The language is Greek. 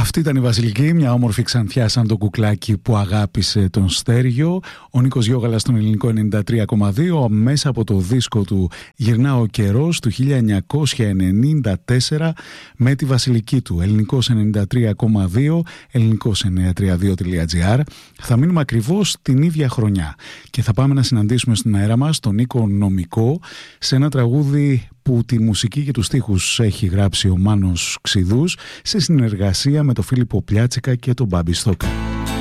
Αυτή ήταν η Βασιλική, μια όμορφη ξανθιά σαν το κουκλάκι που αγάπησε τον Στέργιο. Ο Νίκος Γιώγαλας στον ελληνικό 93,2, μέσα από το δίσκο του «Γυρνά ο καιρός» του 1994 με τη Βασιλική του. Ελληνικός 93,2, ελληνικός932.gr. Θα μείνουμε ακριβώς την ίδια χρονιά και θα πάμε να συναντήσουμε στην αέρα μας τον Νίκο Νομικό σε ένα τραγούδι που τη μουσική και τους στίχους έχει γράψει ο Μάνος Ξηδούς σε συνεργασία με τον Φίλιππο Πλιάτσικα και τον Μπάμπη Στόκα.